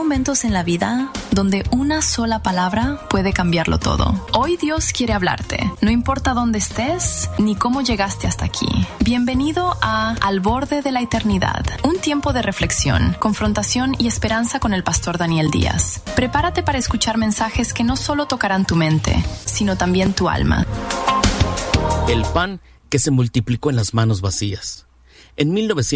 momentos en la vida donde una sola palabra puede cambiarlo todo. Hoy Dios quiere hablarte, no importa dónde estés ni cómo llegaste hasta aquí. Bienvenido a Al Borde de la Eternidad, un tiempo de reflexión, confrontación y esperanza con el pastor Daniel Díaz. Prepárate para escuchar mensajes que no solo tocarán tu mente, sino también tu alma. El pan que se multiplicó en las manos vacías. En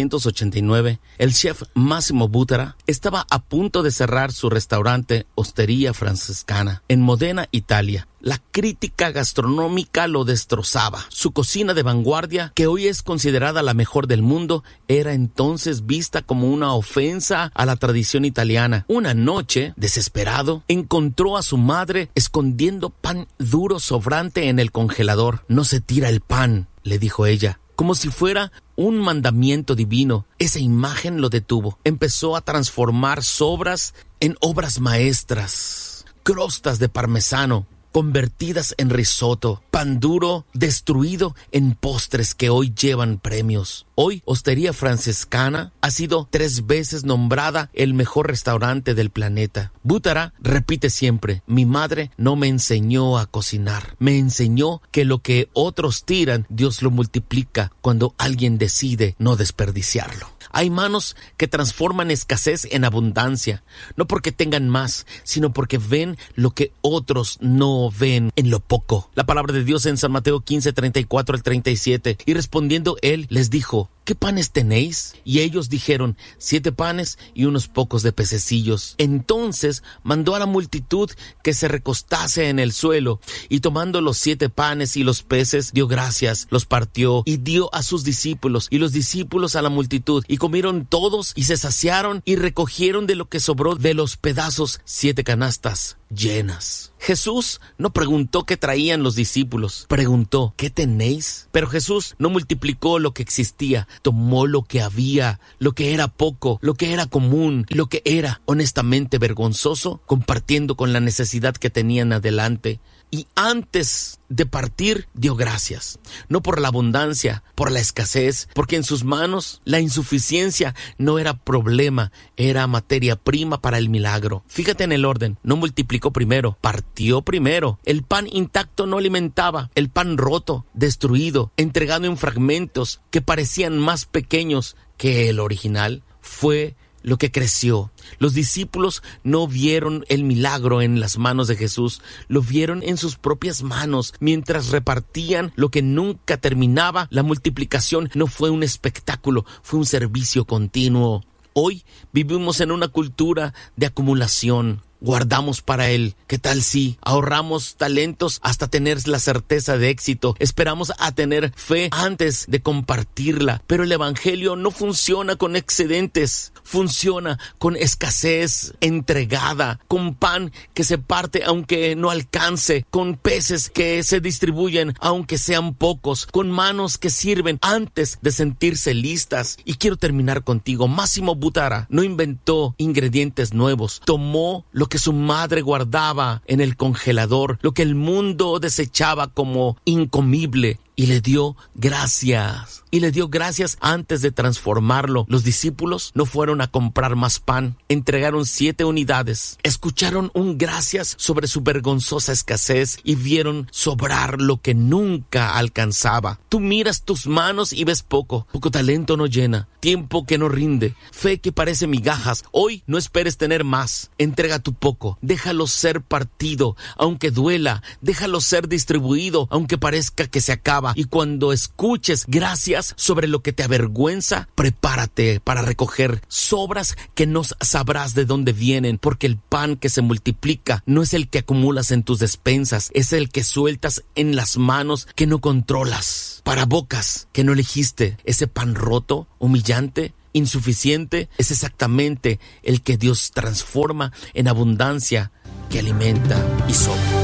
1989, el chef Massimo Bottura estaba a punto de cerrar su restaurante Osteria Francescana en Modena, Italia. La crítica gastronómica lo destrozaba. Su cocina de vanguardia, que hoy es considerada la mejor del mundo, era entonces vista como una ofensa a la tradición italiana. Una noche, desesperado, encontró a su madre escondiendo pan duro sobrante en el congelador. «No se tira el pan», le dijo ella, como si fuera un mandamiento divino. Esa imagen lo detuvo. Empezó a transformar sobras en obras maestras. Crostas de parmesano convertidas en risotto, pan duro destruido en postres que hoy llevan premios. Hoy, Osteria Francescana ha sido 3 veces nombrada el mejor restaurante del planeta. Bottura repite siempre: mi madre no me enseñó a cocinar, me enseñó que lo que otros tiran, Dios lo multiplica cuando alguien decide no desperdiciarlo. Hay manos que transforman escasez en abundancia, no porque tengan más, sino porque ven lo que otros no ven en lo poco. La palabra de Dios en San Mateo 15, 34 al 37. Y respondiendo él les dijo: ¿qué panes tenéis? Y ellos dijeron: 7 panes y unos pocos de pececillos. Entonces mandó a la multitud que se recostase en el suelo, y tomando los 7 panes y los peces, dio gracias, los partió y dio a sus discípulos, y los discípulos a la multitud. Y comieron todos y se saciaron, y recogieron de lo que sobró de los pedazos 7 canastas llenas. Jesús no preguntó qué traían los discípulos, preguntó: ¿qué tenéis? Pero Jesús no multiplicó lo que existía, tomó lo que había, lo que era poco, lo que era común, lo que era honestamente vergonzoso, compartiendo con la necesidad que tenían adelante. Y antes de partir dio gracias, no por la abundancia, por la escasez, porque en sus manos la insuficiencia no era problema, era materia prima para el milagro. Fíjate en el orden: no multiplicó primero, partió primero. El pan intacto no alimentaba, el pan roto, destruido, entregado en fragmentos que parecían más pequeños que el original, fue lo que creció. Los discípulos no vieron el milagro en las manos de Jesús, lo vieron en sus propias manos. Mientras repartían lo que nunca terminaba, la multiplicación no fue un espectáculo, fue un servicio continuo. Hoy vivimos en una cultura de acumulación. Guardamos para él. ¿Qué tal si ahorramos talentos hasta tener la certeza de éxito? Esperamos a tener fe antes de compartirla. Pero el evangelio no funciona con excedentes. Funciona con escasez entregada, con pan que se parte aunque no alcance, con peces que se distribuyen aunque sean pocos, con manos que sirven antes de sentirse listas. Y quiero terminar contigo. Massimo Bottura no inventó ingredientes nuevos. Tomó lo que su madre guardaba en el congelador, lo que el mundo desechaba como incomible, y le dio gracias. Y le dio gracias antes de transformarlo. Los discípulos no fueron a comprar más pan. Entregaron 7 unidades. Escucharon un gracias sobre su vergonzosa escasez y vieron sobrar lo que nunca alcanzaba. Tú miras tus manos y ves poco. Poco talento no llena. Tiempo que no rinde. Fe que parece migajas. Hoy no esperes tener más. Entrega tu poco. Déjalo ser partido, aunque duela. Déjalo ser distribuido, aunque parezca que se acaba. Y cuando escuches gracias sobre lo que te avergüenza, prepárate para recoger sobras que no sabrás de dónde vienen, porque el pan que se multiplica no es el que acumulas en tus despensas, es el que sueltas en las manos que no controlas. Para bocas que no elegiste, ese pan roto, humillante, insuficiente, es exactamente el que Dios transforma en abundancia que alimenta y sobra.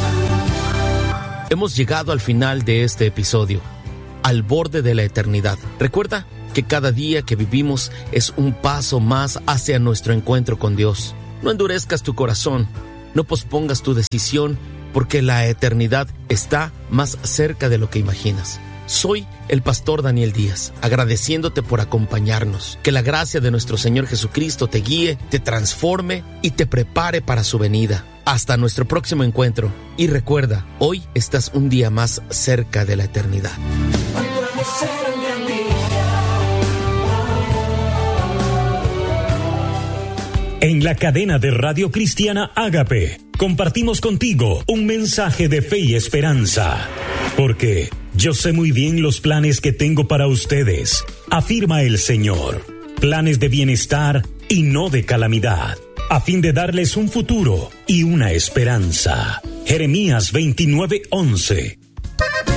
Hemos llegado al final de este episodio, al borde de la eternidad. Recuerda que cada día que vivimos es un paso más hacia nuestro encuentro con Dios. No endurezcas tu corazón, no pospongas tu decisión, porque la eternidad está más cerca de lo que imaginas. Soy el pastor Daniel Díaz, agradeciéndote por acompañarnos. Que la gracia de nuestro Señor Jesucristo te guíe, te transforme y te prepare para su venida. Hasta nuestro próximo encuentro. Y recuerda, hoy estás un día más cerca de la eternidad. En la cadena de Radio Cristiana Ágape, compartimos contigo un mensaje de fe y esperanza. Porque yo sé muy bien los planes que tengo para ustedes, afirma el Señor. Planes de bienestar y no de calamidad, a fin de darles un futuro y una esperanza. Jeremías 29:11.